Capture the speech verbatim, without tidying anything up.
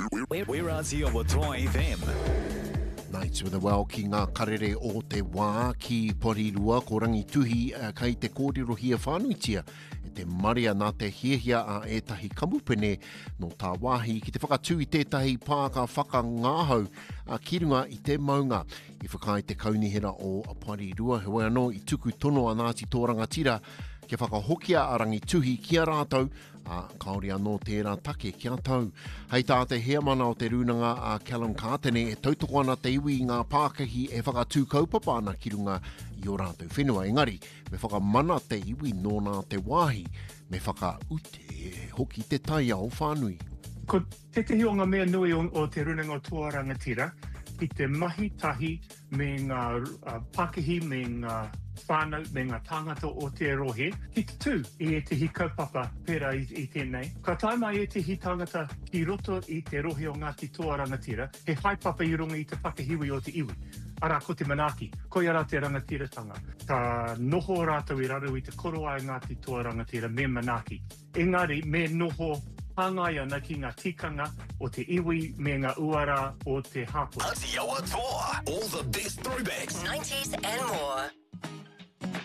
We're Aussie o Toa F M. Nights with the well ki ngā karere o te wā ki Porirua ko rangi tuhi uh, kai te kōrero hia whānuitia e te maria nā te hiehia a ētahi kamupene no tā wāhi ki te whakatū i tētahi pāka whakangāhau a kirunga i te maunga i whakai te kaunihera o Porirua he wai anō i tuku tono a Ngāti Tōrangatira ke whakahokia a rangi tuhi ki a rātou, a kaori anō tērā take ki a tau. Hei tā te hea mana o te runanga a Callum Kātene e tautoko ana te iwi i ngā pākahi e whakatū kaupapa ana ki runga i o rātou whenua. Engari, me whakamana te iwi nō nā te wāhi, me whakaute e hoki te tai au whānui. Ko te tehi o ngā mea nui o, o te runanga o Tōrangatira, i te mahi tahi me ngā uh, Pākahi, me ngā whānau, me ngā tāngata o te rohe, ki te tū i e tehi kaupapa pērā i, i tēnei. Ka taima i e tehi tāngata ki roto i te rohe o Ngāti Tōrangatira, he haipapa i runga i te whakahiwi o te iwi. Ara, ko te manaki, ko i ara te rangatiratanga. Ka noho rātou i raru i te koroa i Ngāti Tōrangatira me manaki. Engari, me noho hāngai ana ki ngā tikanga o te iwi me ngā uara o te hapua. Aussie o Toa, all the best throwbacks. nineties and more.